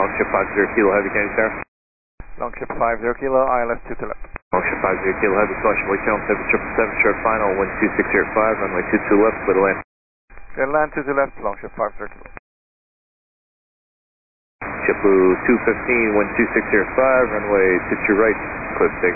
Longship 50 Kilo Heavy, can you start? Longship 50 Kilo, ILS 2 to left. Longship 50 Kilo Heavy, selection way channel 7777 short final, wind 2605, runway 22 left, clear to land. Clear to land 2 to left, Longship 50 Kilo. JetBlue 215, wind 2605, runway 22 right, clear to take.